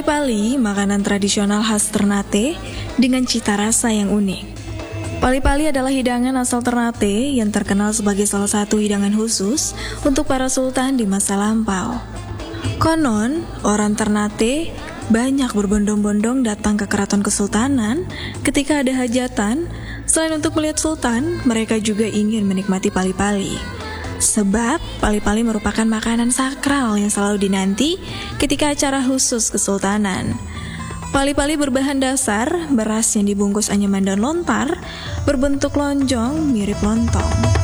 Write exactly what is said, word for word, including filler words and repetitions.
Pali-pali, makanan tradisional khas Ternate dengan cita rasa yang unik. Pali-pali adalah hidangan asal Ternate yang terkenal sebagai salah satu hidangan khusus untuk para sultan di masa lampau. Konon, orang Ternate banyak berbondong-bondong datang ke keraton kesultanan ketika ada hajatan. Selain untuk melihat sultan, mereka juga ingin menikmati pali-pali. Sebab pali-pali merupakan makanan sakral yang selalu dinanti ketika acara khusus kesultanan. Pali-pali berbahan dasar beras yang dibungkus anyaman daun lontar, berbentuk lonjong mirip lontong.